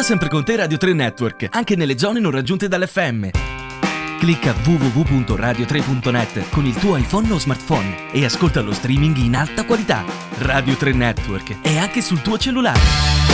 sempre con te Radio 3 Network, anche nelle zone non raggiunte dall'FM. Clicca www.radio3.net con il tuo iPhone o smartphone e ascolta lo streaming in alta qualità. Radio 3 Network è anche sul tuo cellulare.